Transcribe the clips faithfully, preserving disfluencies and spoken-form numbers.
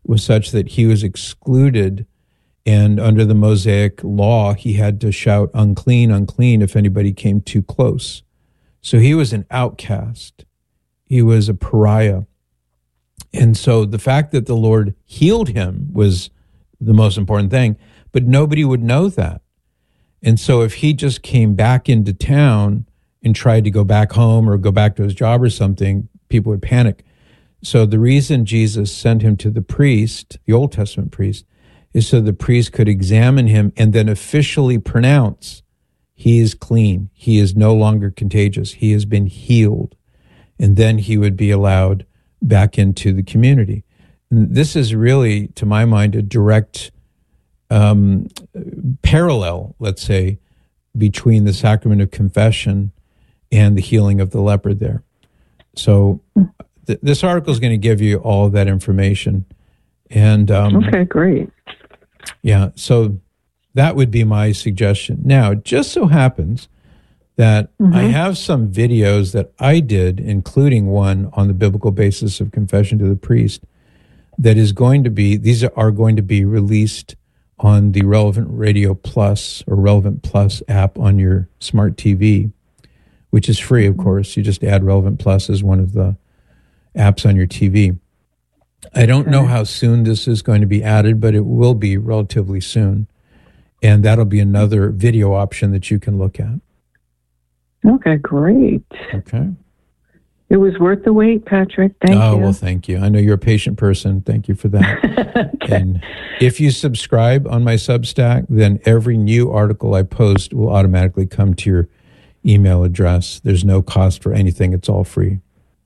was such that he was excluded, and under the Mosaic law, he had to shout unclean, unclean if anybody came too close. So he was an outcast. He was a pariah. And so the fact that the Lord healed him was the most important thing, but nobody would know that. And so if he just came back into town and tried to go back home or go back to his job or something, people would panic. So the reason Jesus sent him to the priest, the Old Testament priest, is so the priest could examine him and then officially pronounce he is clean. He is no longer contagious. He has been healed. And then he would be allowed back into the community. And this is really, to my mind, a direct um, parallel, let's say, between the sacrament of confession and the healing of the leper there. So th- this article is going to give you all of that information. And um, okay, great. Yeah, so that would be my suggestion. Now, it just so happens that mm-hmm. I have some videos that I did, including one on the biblical basis of confession to the priest, that is going to be, these are going to be released on the Relevant Radio Plus or Relevant Plus app on your smart T V, which is free, of course. You just add Relevant Plus as one of the apps on your T V. I don't know how soon this is going to be added, but it will be relatively soon. And that'll be another video option that you can look at. Okay, great. Okay. It was worth the wait, Patrick. Thank oh, you. Oh, well, thank you. I know you're a patient person. Thank you for that. Okay. And if you subscribe on my Substack, then every new article I post will automatically come to your email address. There's no cost for anything. It's all free.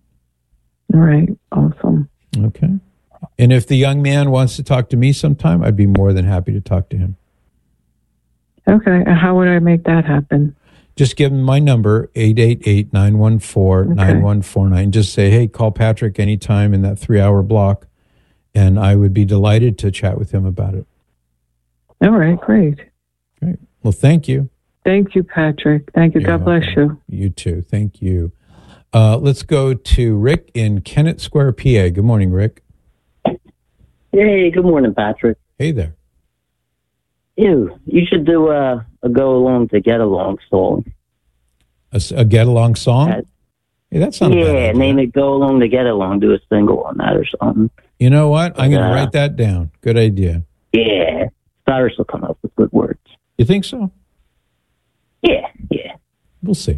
All right. Awesome. Okay. And if the young man wants to talk to me sometime, I'd be more than happy to talk to him. Okay. How would I make that happen? Just give him my number, eight eight eight, nine one four, nine one four nine. Just say, hey, call Patrick anytime in that three-hour block, and I would be delighted to chat with him about it. All right. Great. Great. Well, thank you. Thank you, Patrick. Thank you. You're God welcome. bless you. You too. Thank you. Uh, let's go to Rick in Kennett Square, P A. Good morning, Rick. Hey, good morning, Patrick. Hey there. Ew, you should do a, a go along to get along song. A, a get along song? That, hey, that's not yeah, a bad idea. name it Go Along to Get Along. Do a single on that or something. You know what? I'm going to uh, write that down. Good idea. Yeah, Cyrus will come up with good words. You think so? Yeah, yeah. We'll see.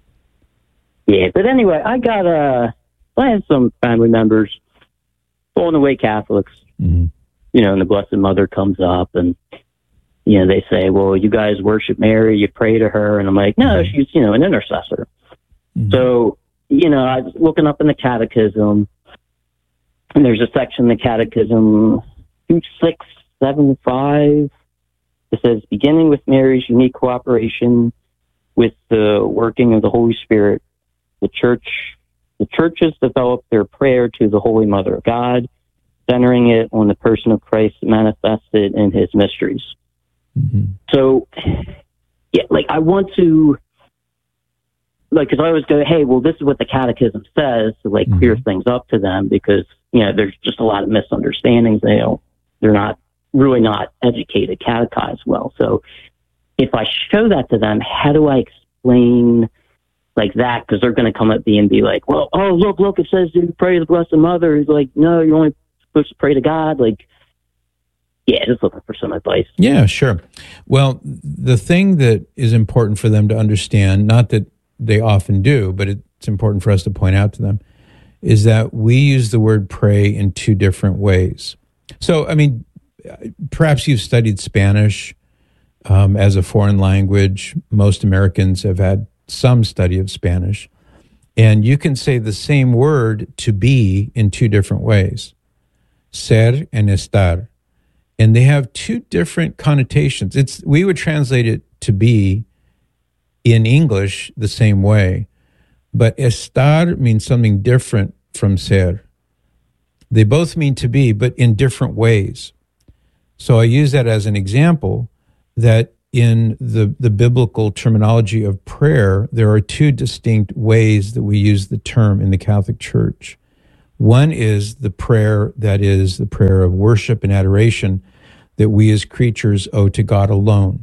Yeah, but anyway, I got uh, I had some family members, fallen away Catholics. Mm-hmm. You know, and the Blessed Mother comes up, and you know they say, "Well, you guys worship Mary, you pray to her," and I'm like, "No, mm-hmm. she's you know an intercessor." Mm-hmm. So you know, I was looking up in the Catechism, and there's a section in the Catechism two six seven five. It says, "Beginning with Mary's unique cooperation with the working of the Holy Spirit, the church, the churches developed their prayer to the Holy Mother of God, centering it on the person of Christ manifested in his mysteries." Mm-hmm. So, yeah, like I want to, like, because I always go, hey, well, this is what the Catechism says to like mm-hmm. clear things up to them, because you know there's just a lot of misunderstandings. They don't, they're not really not educated, catechized well. So, if I show that to them, how do I explain like that? Because they're going to come at me and be like, well, oh, look, look, it says you pray to the Blessed Mother. He's like, no, you're only supposed to pray to God. Like, yeah, just looking for some advice. Yeah, sure. Well, the thing that is important for them to understand, not that they often do, but it's important for us to point out to them, is that we use the word pray in two different ways. So, I mean, perhaps you've studied Spanish um, as a foreign language. Most Americans have had some study of Spanish. And you can say the same word to be in two different ways, ser and estar. And they have two different connotations. It's we would translate it to be in English the same way, but estar means something different from ser. They both mean to be, but in different ways. So I use that as an example that in the, the biblical terminology of prayer, there are two distinct ways that we use the term in the Catholic Church. One is the prayer that is the prayer of worship and adoration that we as creatures owe to God alone.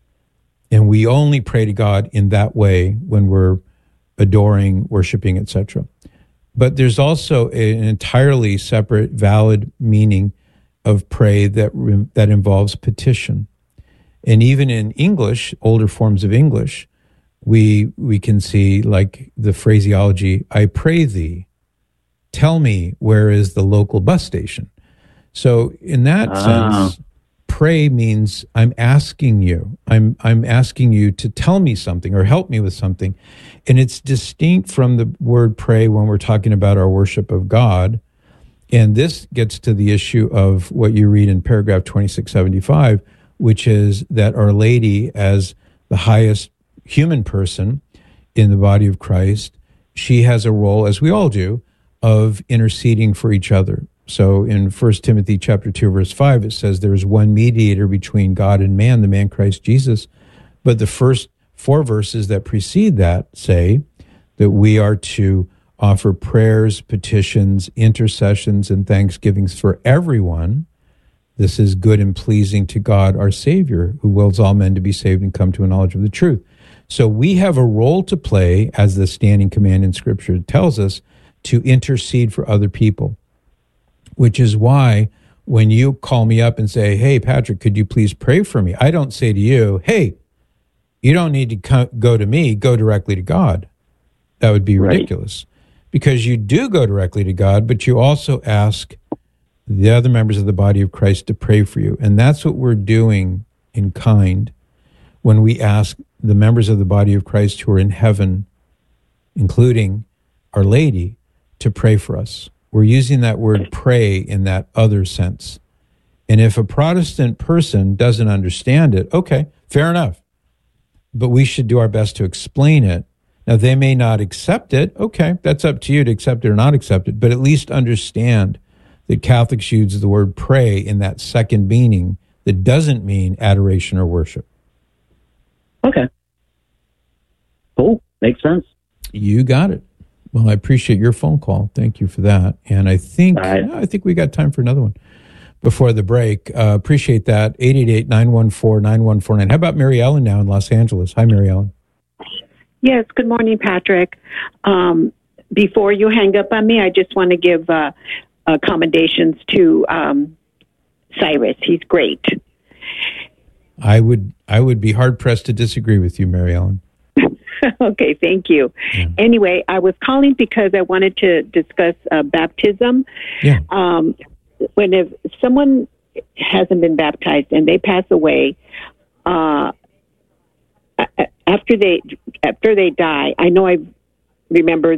And we only pray to God in that way when we're adoring, worshiping, et cetera. But there's also an entirely separate, valid meaning of pray that that involves petition. And even in English, older forms of English, we we can see like the phraseology, I pray thee, tell me where is the local bus station. So in that Ah. sense, pray means I'm asking you. I'm I'm asking you to tell me something or help me with something. And it's distinct from the word pray when we're talking about our worship of God. And this gets to the issue of what you read in paragraph twenty-six seventy-five, which is that Our Lady, as the highest human person in the body of Christ, she has a role, as we all do, of interceding for each other. So in First Timothy chapter two, verse five, it says there is one mediator between God and man, the man Christ Jesus. But the first four verses that precede that say that we are to offer prayers, petitions, intercessions, and thanksgivings for everyone. This is good and pleasing to God, our Savior, who wills all men to be saved and come to a knowledge of the truth. So we have a role to play, as the standing command in Scripture tells us, to intercede for other people, which is why when you call me up and say, hey, Patrick, could you please pray for me? I don't say to you, hey, you don't need to co- go to me, go directly to God. That would be Right. ridiculous, because you do go directly to God, but you also ask the other members of the body of Christ to pray for you. And that's what we're doing in kind when we ask the members of the body of Christ who are in heaven, including Our Lady, to pray for us. We're using that word pray in that other sense. And if a Protestant person doesn't understand it, okay, fair enough. But we should do our best to explain it. Now, they may not accept it. Okay, that's up to you to accept it or not accept it. But at least understand that Catholics use the word pray in that second meaning that doesn't mean adoration or worship. Okay. Cool. Makes sense. You got it. Well, I appreciate your phone call. Thank you for that. And I think All right. I think we got time for another one before the break. Uh, appreciate that. eight eight eight, nine one four, nine one four nine. How about Mary Ellen now in Los Angeles? Hi, Mary Ellen. Yes, good morning, Patrick. Um, before you hang up on me, I just want to give uh, uh, commendations to um, Cyrus. He's great. I would I would be hard pressed to disagree with you, Mary Ellen. Okay, thank you. Yeah. Anyway, I was calling because I wanted to discuss uh, baptism. Yeah. Um, when if someone hasn't been baptized and they pass away, uh, after they after they die, I know I remember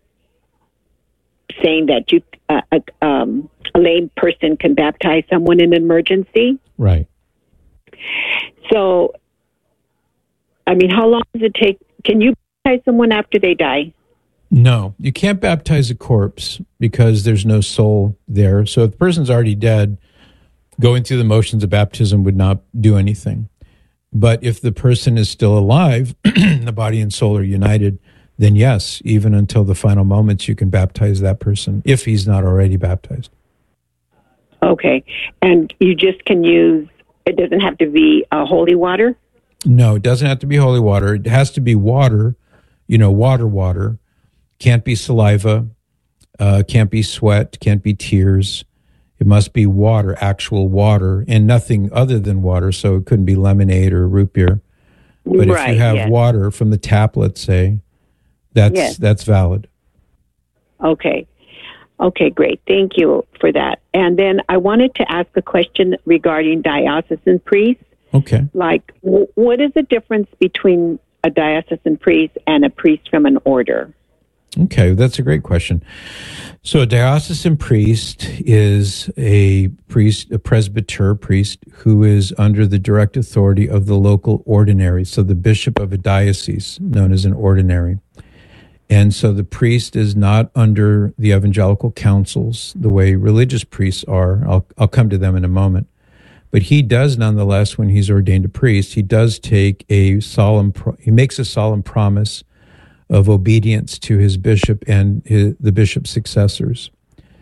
saying that you uh, a, um, a lay person can baptize someone in an emergency. Right. So, I mean, how long does it take? Can you baptize someone after they die? No, you can't baptize a corpse because there's no soul there. So if the person's already dead, going through the motions of baptism would not do anything. But if the person is still alive, the body and soul are united, then yes, even until the final moments, you can baptize that person if he's not already baptized. Okay. And you just can use, it doesn't have to be uh, holy water? No, it doesn't have to be holy water. It has to be water, you know, water, water. Can't be saliva, uh, can't be sweat, can't be tears. It must be water, actual water, and nothing other than water. So it couldn't be lemonade or root beer. But Right, if you have yes. water from the tap, let's say, that's Yes. that's valid. Okay. Okay, great. Thank you for that. And then I wanted to ask a question regarding diocesan priests. Okay. Like, w- what is the difference between a diocesan priest and a priest from an order? Okay, that's a great question. So a diocesan priest is a priest, a presbyter priest, who is under the direct authority of the local ordinary. So the bishop of a diocese, known as an ordinary. And so the priest is not under the evangelical councils the way religious priests are. I'll, I'll come to them in a moment. But he does nonetheless, when he's ordained a priest, he does take a solemn, pro- he makes a solemn promise of obedience to his bishop and his, the bishop's successors.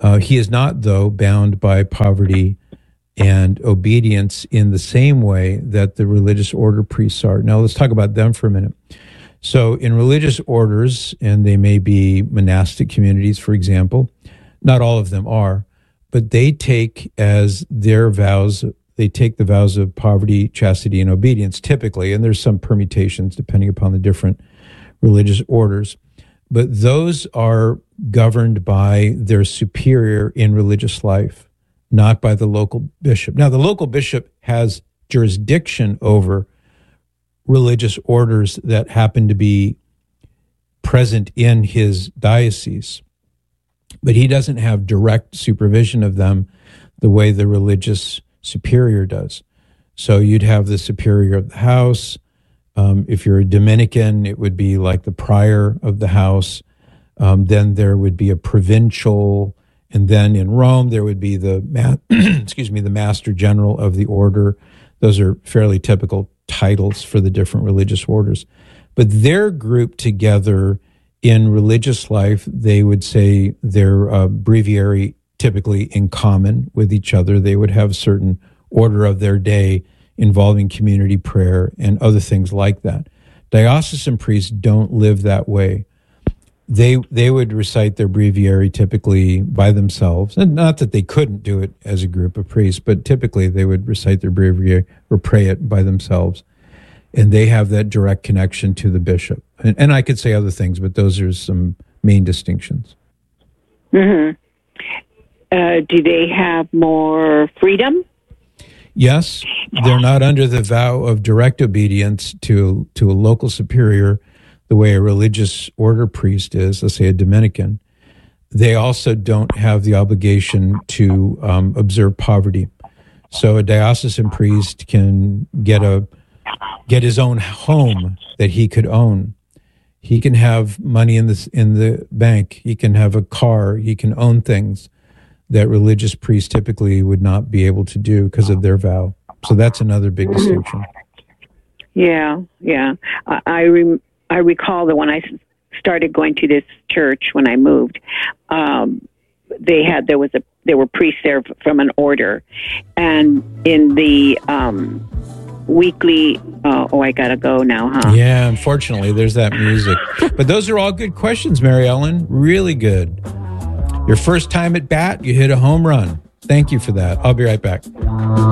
Uh, he is not, though, bound by poverty and obedience in the same way that the religious order priests are. Now, let's talk about them for a minute. So in religious orders, and they may be monastic communities, for example, not all of them are, but they take as their vows, they take the vows of poverty, chastity, and obedience typically, and there's some permutations depending upon the different religious orders. But those are governed by their superior in religious life, not by the local bishop. Now, the local bishop has jurisdiction over religious orders that happen to be present in his diocese, but he doesn't have direct supervision of them the way the religious superior does. So you'd have the superior of the house. Um, if you're a Dominican, it would be like the prior of the house. Um, then there would be a provincial, and then in Rome there would be the ma- excuse me the master general of the order. Those are fairly typical titles for the different religious orders, but they're grouped together in religious life. They would say their uh, breviary typically in common with each other. They would have a certain order of their day involving community prayer and other things like that. Diocesan priests don't live that way. They they would recite their breviary typically by themselves, and not that they couldn't do it as a group of priests, but typically they would recite their breviary or pray it by themselves, and they have that direct connection to the bishop. And, and I could say other things, but those are some main distinctions. Mm-hmm. Uh, do they have more freedom? Yes, they're not under the vow of direct obedience to to a local superior the way a religious order priest is, let's say a Dominican. They also don't have the obligation to um, observe poverty. So a diocesan priest can get a get his own home that he could own. He can have money in the in the bank. He can have a car. He can own things that religious priests typically would not be able to do because of their vow. So that's another big distinction. Yeah, yeah. I I, rem- I recall that when I started going to this church when I moved, um, they had there was a there were priests there from an order, and in the um, weekly. Uh, oh, I gotta go now, huh? Yeah, unfortunately, there's that music. But those are all good questions, Mary Ellen. Really good. Your first time at bat, you hit a home run. Thank you for that. I'll be right back.